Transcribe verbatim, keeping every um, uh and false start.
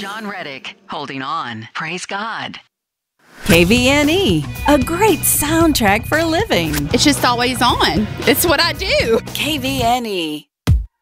John Reddick, Holding On. Praise God. K V N E, a great soundtrack for living. It's just always on. It's what I do. K V N E.